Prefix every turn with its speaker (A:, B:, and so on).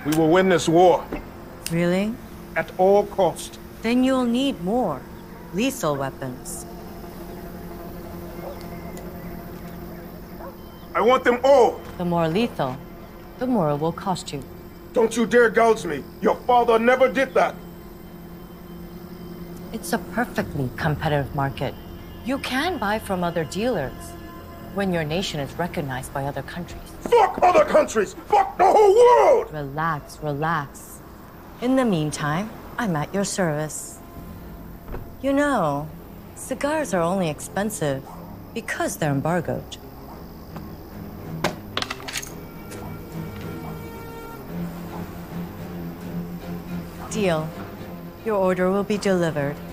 A: We will win this war.
B: Really?
A: At all cost.
B: Then you'll need more lethal weapons.
A: I want them all.
B: The more lethal, the more it will cost you.
A: Don't you dare gouge me. Your father never did that.
B: It's a perfectly competitive market. You can buy from other dealers when your nation is recognized by other countries.
A: Fuck other countries! Fuck the whole world!
B: Relax, relax. In the meantime, I'm at your service. You know, cigars are only expensive because they're embargoed. Deal. Your order will be delivered.